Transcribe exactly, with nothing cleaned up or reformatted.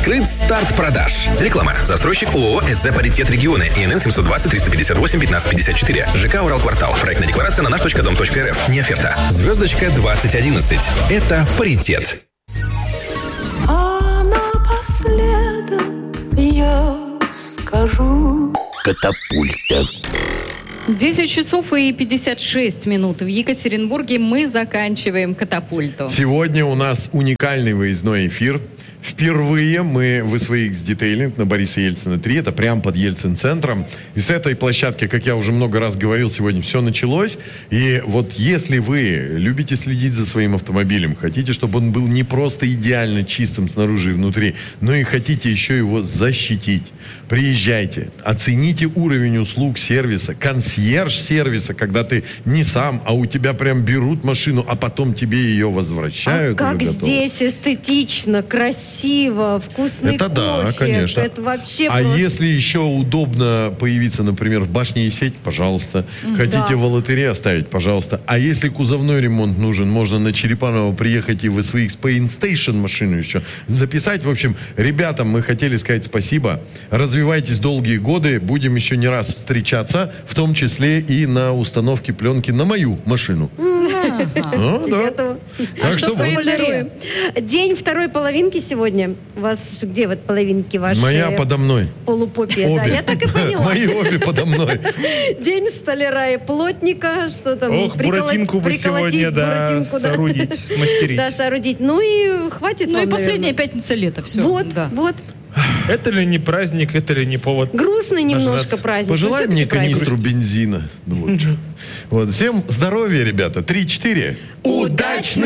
Открыт старт продаж. Реклама. Застройщик ООО «СЗ Паритет Регионы». ИНН семьсот двадцать триста пятьдесят восемь пятнадцать пятьдесят четыре. ЖК «Уралквартал». Проектная декларация на наш точка дом точка эр эф. Не оферта. Звездочка двадцать одиннадцать. Это паритет. А напоследок я скажу. Катапульта. десять часов и пятьдесят шесть минут. В Екатеринбурге мы заканчиваем катапульту. Сегодня у нас уникальный выездной эфир. Впервые мы в эс ви икс Детейлинг на Бориса Ельцина три, это прямо под Ельцин-центром. И с этой площадки, как я уже много раз говорил, сегодня все началось. И вот если вы любите следить за своим автомобилем, хотите, чтобы он был не просто идеально чистым снаружи и внутри, но и хотите еще его защитить, приезжайте, оцените уровень услуг сервиса, консьерж-сервиса, когда ты не сам, а у тебя прям берут машину, а потом тебе ее возвращают. А как здесь эстетично, красиво. Красиво, вкусный это кофе. Да, конечно. Это вообще а просто... если еще удобно появиться, например, в башне и сеть, пожалуйста. Хотите да. в лотерее оставить, пожалуйста. А если кузовной ремонт нужен, можно на Черепаново приехать и в эс ви икс Paint Station машину еще записать. В общем, ребятам мы хотели сказать спасибо. Развивайтесь долгие годы. Будем еще не раз встречаться, в том числе и на установке пленки на мою машину. Ну, да. Так что благодарю. День второй половинки сегодня. У вас где вот половинки ваши? Моя подо мной. Полупопия. Да, я так и поняла. Мои обе подо мной. День столяра и плотника. Что там? Ох, буратинку бы сегодня, да, соорудить, смастерить. Да, соорудить. Ну и хватит. Ну и последняя пятница лета. Все. Вот, вот. Это ли не праздник, это ли не повод? Грустный немножко праздник. Пожелай мне канистру бензина. Вот. Всем здоровья, ребята. Три-четыре. Удачно!